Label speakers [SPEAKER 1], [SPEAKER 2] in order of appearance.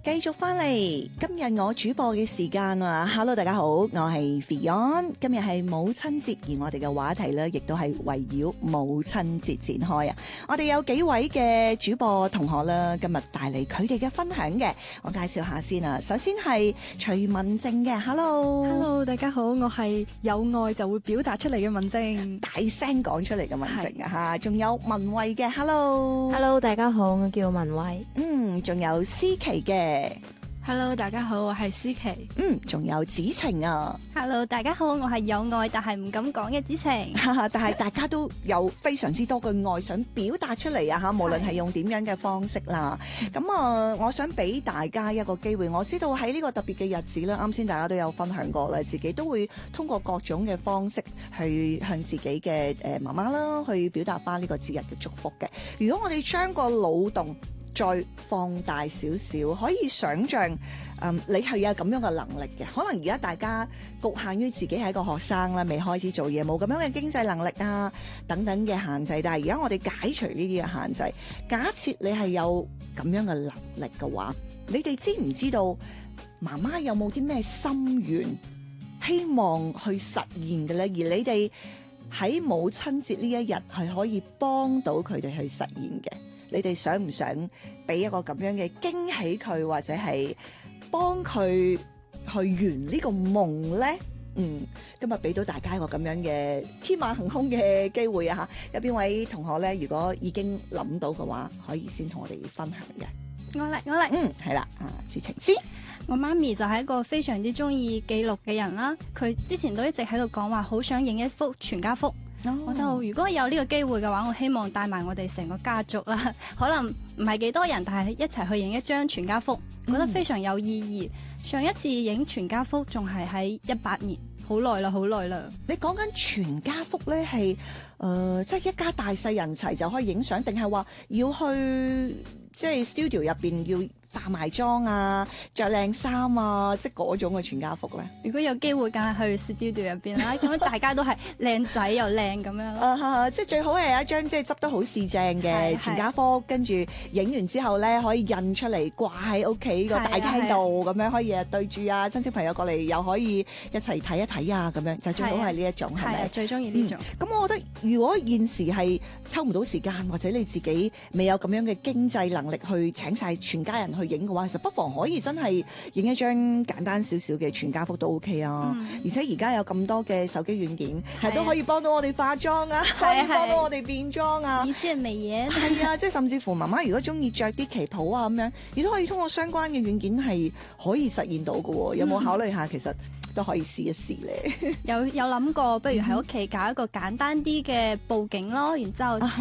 [SPEAKER 1] 繼續翻嚟，今日我主播嘅時間啊 ，Hello 大家好，我係 Fion， 今日係母親節，而我哋嘅話題咧，亦都係圍繞母親節展開啊！我哋有幾位嘅主播同學啦，今日帶嚟佢哋嘅分享嘅，我介紹下先啊。首先係徐文靜嘅 ，Hello，
[SPEAKER 2] 大家好，我係有愛就會表達出嚟嘅文靜，
[SPEAKER 1] 大聲講出嚟嘅文靜啊吓，仲有文慧嘅 ，Hello，
[SPEAKER 3] 大家好，我叫文慧，
[SPEAKER 1] 仲有思琪嘅。
[SPEAKER 2] Hello， 大家好，我係思琪。
[SPEAKER 1] 仲有子晴啊。
[SPEAKER 4] Hello， 大家好，我係有愛但係唔敢講嘅子晴。
[SPEAKER 1] 但係大家都有非常之多嘅愛想表達出嚟啊！嚇，無論係用點樣嘅方式啦。咁我想俾大家一個機會。我知道喺呢個特別嘅日子咧，啱先大家都有分享過咧，自己都會通過各種嘅方式去向自己嘅媽媽啦，去表達翻呢個節日嘅祝福嘅。如果我哋將個腦洞再放大少少，可以想像，你係有咁樣嘅能力嘅。可能而家大家局限於自己係一個學生啦，未開始做嘢，冇咁樣嘅經濟能力啊，等等嘅限制。但係而家我哋解除呢啲嘅限制，假設你係有咁樣嘅能力嘅話，你哋知唔知道媽媽有冇啲咩心願希望去實現嘅咧？而你哋喺母親節呢一日係可以幫到佢哋去實現嘅？你哋想唔想俾一個咁樣嘅驚喜佢，或者係幫佢去圓呢個夢咧？今日俾到大家一個咁樣嘅天馬行空嘅機會啊！嚇，有邊位同學咧？如果已經諗到嘅話，可以先同我哋分享嘅。
[SPEAKER 4] 我嚟。
[SPEAKER 1] 係啦，子晴先。
[SPEAKER 4] 我媽咪就係一個非常之中意記錄嘅人啦。佢之前都一直喺度講話，好想影一幅全家福。我就如果有呢個機會嘅話，我希望帶埋我哋成個家族啦，可能唔係幾多人，但係一齊去影一張全家福，覺得非常有意義。上一次影全家福仲係喺18年，好耐啦。
[SPEAKER 1] 你講緊全家福咧，係即係一家大細人齊就可以影相，定係話要去即係 studio 入邊要化埋妝啊，着靚衫啊，即係嗰種嘅全家福咧？
[SPEAKER 4] 如果有機會，梗係去 studio 入邊啦，咁樣大家都係靚仔又靚咁樣咯。
[SPEAKER 1] 即係最好係有一張即係執得好四正嘅全家福，跟住影完之後咧可以印出嚟掛喺屋企個大廳度，咁樣可以對住啊親戚朋友過嚟，又可以一齊睇一睇啊，咁樣就最好係呢一種，係咪？
[SPEAKER 4] 最中意呢種。
[SPEAKER 1] 咁我覺得如果現時係抽唔到時間，或者你自己未有咁樣嘅經濟能力去請晒全家人去影嘅話，其實不妨可以真係影一張簡單少少嘅全家福都 OK 啊！而且而家有咁多嘅手機軟件，係都可以幫到我哋化妝啊，可以幫到我哋變裝啊，
[SPEAKER 4] 一鍵美顏。
[SPEAKER 1] 係啊，即係甚至乎媽媽如果中意着啲旗袍啊咁樣，亦都可以通過相關嘅軟件係可以實現到嘅喎。有冇考慮下其實都可以試一試咧？
[SPEAKER 4] 有諗過，不如喺屋企搞一個簡單啲嘅佈景咯，然之後